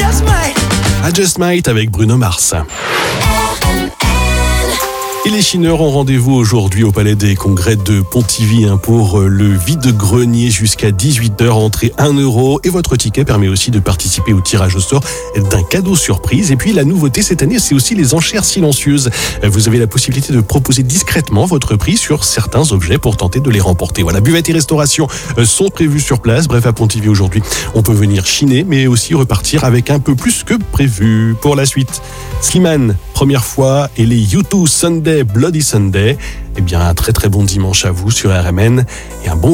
I Just Might avec Bruno Mars. Et les chineurs ont rendez-vous aujourd'hui au Palais des Congrès de Pontivy pour le vide-grenier jusqu'à 18h. Entrée 1 € et votre ticket permet aussi de participer au tirage au sort d'un cadeau surprise. Et puis la nouveauté cette année, c'est aussi les enchères silencieuses. Vous avez la possibilité de proposer discrètement votre prix sur certains objets pour tenter de les remporter. Voilà, buvette et restauration sont prévus sur place. Bref, à Pontivy aujourd'hui, on peut venir chiner mais aussi repartir avec un peu plus que prévu. Pour la suite, Slimane, première fois, et les U2 Sunday, Bloody Sunday. Eh bien, un très très bon dimanche à vous sur RMN et un bon